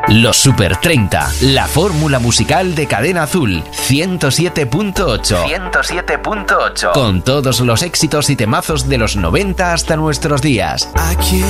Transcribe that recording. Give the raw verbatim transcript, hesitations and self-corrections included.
Los Super treinta, la fórmula musical de Cadena Azul, ciento siete punto ocho. ciento siete punto ocho. Con todos los éxitos y temazos de los noventa hasta nuestros días.